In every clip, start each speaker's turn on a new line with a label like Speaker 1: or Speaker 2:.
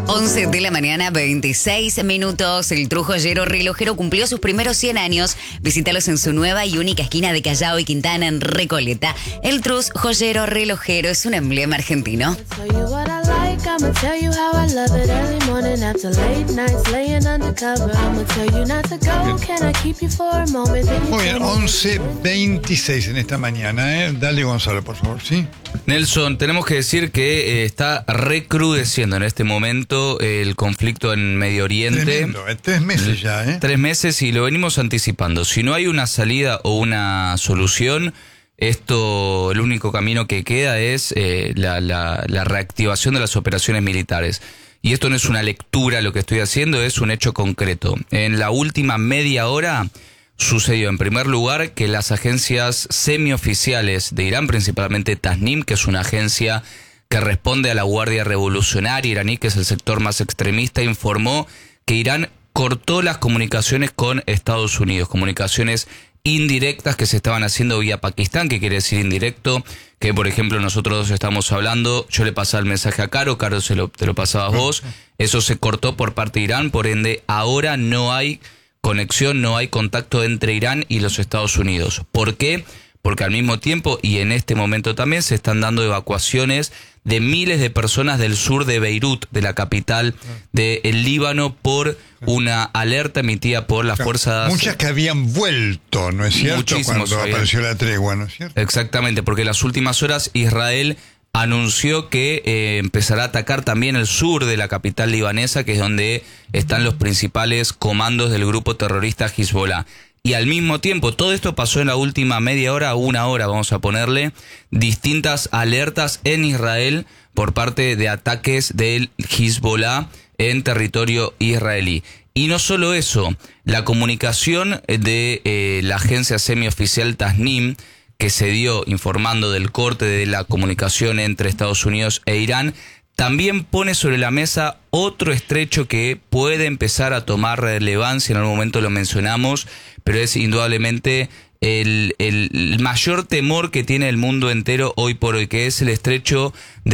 Speaker 1: 11 de la mañana, 26 minutos. El Trus Joyero Relojero cumplió sus primeros 100 años. Visítalos en su nueva y única esquina de Callao y Quintana en Recoleta. El Trus Joyero Relojero es un emblema argentino.
Speaker 2: Muy bien, 11:26 en esta mañana, Dale, Gonzalo, por favor, ¿sí?
Speaker 3: Nelson, tenemos que decir que está recrudeciendo en este momento el conflicto en Medio Oriente.
Speaker 2: Tremendo, 3 meses ya,
Speaker 3: 3 meses y lo venimos anticipando. Si no hay una salida o una solución, el único camino que queda es la reactivación de las operaciones militares. Y esto no es una lectura, lo que estoy haciendo es un hecho concreto. En la última media hora sucedió, en primer lugar, que las agencias semioficiales de Irán, principalmente Tasnim, que es una agencia que responde a la Guardia Revolucionaria iraní, que es el sector más extremista, informó que Irán cortó las comunicaciones con Estados Unidos, comunicaciones indirectas que se estaban haciendo vía Pakistán, que quiere decir indirecto, que por ejemplo nosotros estamos hablando, yo le pasaba el mensaje a Caro te lo pasabas vos, eso se cortó por parte de Irán, por ende ahora no hay conexión, no hay contacto entre Irán y los Estados Unidos. ¿Por qué? Porque al mismo tiempo y en este momento también se están dando evacuaciones de miles de personas del sur de Beirut, de la capital del Líbano, por una alerta emitida por las fuerzas...
Speaker 2: Muchas que habían vuelto, ¿no es cierto? Cuando apareció la tregua, ¿no es cierto?
Speaker 3: Exactamente, porque en las últimas horas Israel anunció que empezará a atacar también el sur de la capital libanesa, que es donde están los principales comandos del grupo terrorista Hezbollah. Y al mismo tiempo, todo esto pasó en la última media hora, una hora, vamos a ponerle, distintas alertas en Israel por parte de ataques del Hezbollah en territorio israelí. Y no solo eso, la comunicación de la agencia semioficial Tasnim, que se dio informando del corte de la comunicación entre Estados Unidos e Irán, también pone sobre la mesa otro estrecho que puede empezar a tomar relevancia, en algún momento lo mencionamos, pero es indudablemente el mayor temor que tiene el mundo entero hoy por hoy, que es el estrecho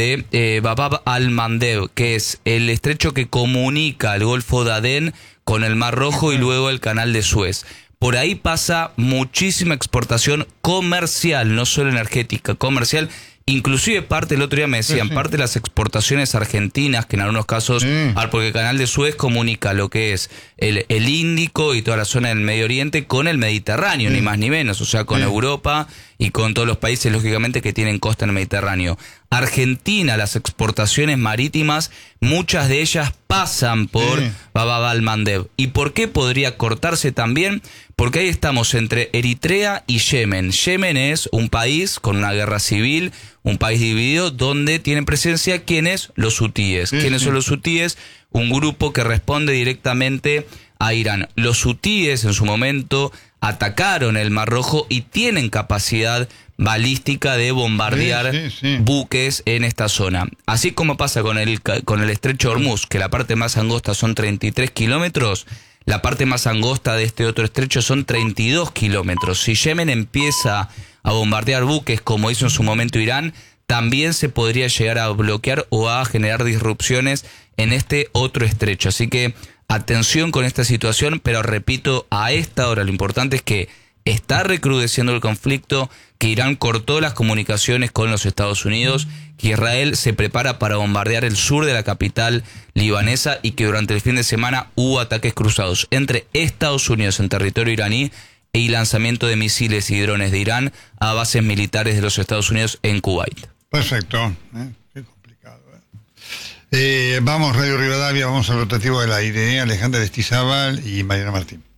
Speaker 3: de Bab al-Mandeb, que es el estrecho que comunica el Golfo de Adén con el Mar Rojo y luego el Canal de Suez. Por ahí pasa muchísima exportación comercial, no solo energética, comercial. Inclusive el otro día me decían, parte de las exportaciones argentinas, que en algunos casos, porque el Canal de Suez comunica lo que es el Índico y toda la zona del Medio Oriente con el Mediterráneo, ni más ni menos, o sea, con Europa y con todos los países, lógicamente, que tienen costa en el Mediterráneo. Argentina, las exportaciones marítimas, muchas de ellas pasan por Bab al-Mandeb. ¿Y por qué podría cortarse también? Porque ahí estamos entre Eritrea y Yemen. Yemen es un país con una guerra civil, un país dividido, donde tienen presencia ¿quiénes? Los hutíes. ¿Quiénes son los hutíes? Un grupo que responde directamente a Irán. Los hutíes en su momento atacaron el Mar Rojo y tienen capacidad balística de bombardear buques en esta zona. Así como pasa con el estrecho Hormuz, que la parte más angosta son 33 kilómetros, la parte más angosta de este otro estrecho son 32 kilómetros. Si Yemen empieza a bombardear buques, como hizo en su momento Irán, también se podría llegar a bloquear o a generar disrupciones en este otro estrecho. Así que atención con esta situación, pero repito, a esta hora lo importante es que está recrudeciendo el conflicto, que Irán cortó las comunicaciones con los Estados Unidos, que Israel se prepara para bombardear el sur de la capital libanesa y que durante el fin de semana hubo ataques cruzados entre Estados Unidos en territorio iraní y lanzamiento de misiles y drones de Irán a bases militares de los Estados Unidos en Kuwait.
Speaker 2: Perfecto. Qué complicado. Vamos, Radio Rivadavia, vamos al rotativo del aire. Alejandra Estizábal y Mariana Martín.